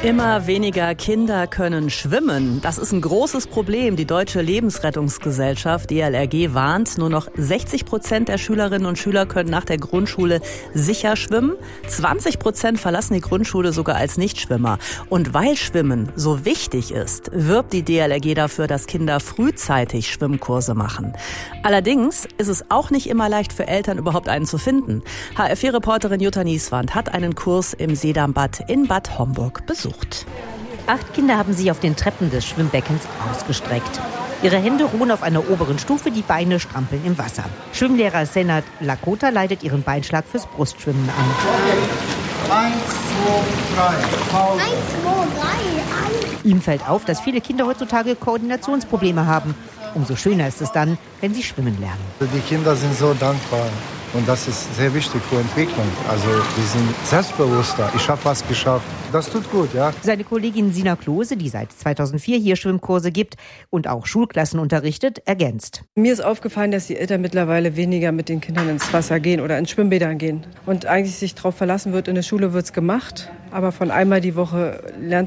Immer weniger Kinder können schwimmen. Das ist ein großes Problem. Die Deutsche Lebensrettungsgesellschaft, DLRG, warnt, nur noch 60% der Schülerinnen und Schüler können nach der Grundschule sicher schwimmen. 20% verlassen die Grundschule sogar als Nichtschwimmer. Und weil Schwimmen so wichtig ist, wirbt die DLRG dafür, dass Kinder frühzeitig Schwimmkurse machen. Allerdings ist es auch nicht immer leicht für Eltern, überhaupt einen zu finden. HR4-Reporterin Jutta Nieswand hat einen Kurs im Seedambad in Bad Homburg besucht. 8 Kinder haben sich auf den Treppen des Schwimmbeckens ausgestreckt. Ihre Hände ruhen auf einer oberen Stufe, die Beine strampeln im Wasser. Schwimmlehrer Senat Lakota leitet ihren Beinschlag fürs Brustschwimmen an. 1, 2, 3. 1, 2, 3. Ihm fällt auf, dass viele Kinder heutzutage Koordinationsprobleme haben. Umso schöner ist es dann, wenn sie schwimmen lernen. Die Kinder sind so dankbar und das ist sehr wichtig für Entwicklung. Also die sind selbstbewusster. Ich habe was geschafft. Das tut gut, ja. Seine Kollegin Sina Klose, die seit 2004 hier Schwimmkurse gibt und auch Schulklassen unterrichtet, ergänzt. Mir ist aufgefallen, dass die Eltern mittlerweile weniger mit den Kindern ins Wasser gehen oder in Schwimmbädern gehen. Und eigentlich sich darauf verlassen wird, in der Schule wird es gemacht. Aber von einmal die Woche lernt